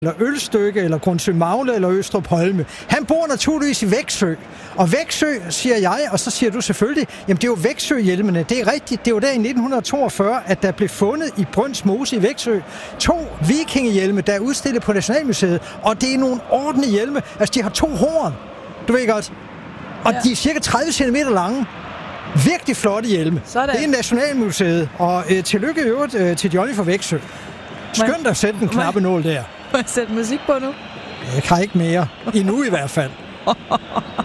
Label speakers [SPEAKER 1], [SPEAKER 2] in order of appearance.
[SPEAKER 1] eller Ølstykke, eller Grundsø Magle, eller Østrup Holme. Han bor naturligvis i Växjö. Og Växjö, siger jeg, og så siger du selvfølgelig, jamen det er jo Växjö-hjelmene. Det er rigtigt, det var der i 1942, at der blev fundet i Brøns Mose i Växjö 2 vikingehjelme, der er udstillet på Nationalmuseet. Og det er nogle ordentlige hjelme. Altså, de har 2 horn. Du ved godt. Og de er cirka 30 cm lange. Virkelig flotte hjelme.
[SPEAKER 2] Sådan.
[SPEAKER 1] Det er Nationalmuseet. Og tillykke i øvrigt til Johnny fra Växjö. Skønt at sætte en knappenål der.
[SPEAKER 2] Må jeg sætte musik på nu?
[SPEAKER 1] Jeg kan ikke mere. Endnu i hvert fald.